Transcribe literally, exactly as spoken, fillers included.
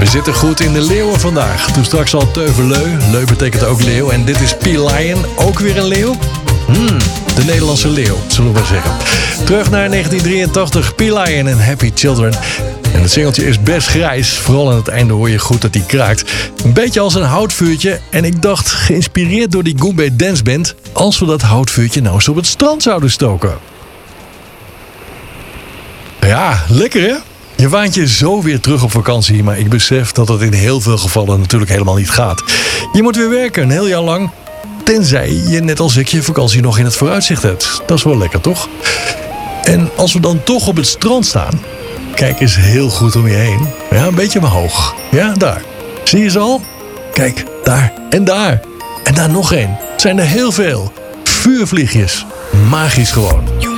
We zitten goed in de leeuwen vandaag. Toen straks al Teuveleu. Leu betekent ook leeuw. En dit is P-Lion, ook weer een leeuw. Hmm, de Nederlandse leeuw, zullen we zeggen. Terug naar negentien drieëntachtig, P-Lion en Happy Children. En het singeltje is best grijs. Vooral aan het einde hoor je goed dat hij kraakt. Een beetje als een houtvuurtje. En ik dacht, geïnspireerd door die Goombay Dance Band, als we dat houtvuurtje nou eens op het strand zouden stoken. Ja, lekker hè? Je waant je zo weer terug op vakantie, maar ik besef dat het in heel veel gevallen natuurlijk helemaal niet gaat. Je moet weer werken, een heel jaar lang. Tenzij je net als ik je vakantie nog in het vooruitzicht hebt. Dat is wel lekker, toch? En als we dan toch op het strand staan, kijk eens heel goed om je heen. Ja, een beetje omhoog. Ja, daar. Zie je ze al? Kijk, daar en daar. En daar nog één. Het zijn er heel veel. Vuurvliegjes. Magisch gewoon.